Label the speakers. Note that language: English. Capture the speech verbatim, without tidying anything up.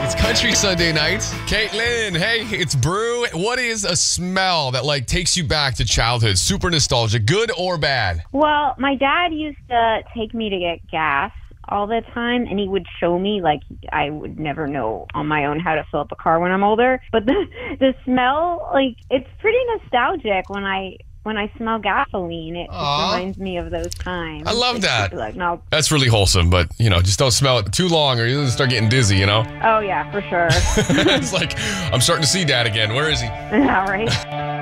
Speaker 1: It's Country Sunday night. Caitlin, hey, it's Brew. What is a smell that like takes you back to childhood? Super nostalgic, good or bad?
Speaker 2: Well, my dad used to take me to get gas all the time, and he would show me, like, I would never know on my own how to fill up a car when I'm older. But the the smell, like, it's pretty nostalgic when I when I smell gasoline. It just reminds me of those times.
Speaker 1: I love
Speaker 2: It's
Speaker 1: that.
Speaker 2: Like, no.
Speaker 1: That's really wholesome, but, you know, just don't smell it too long or you'll start getting dizzy, you know?
Speaker 2: Oh, yeah, for sure.
Speaker 1: It's like, I'm starting to see Dad again. Where is he?
Speaker 2: Yeah, right.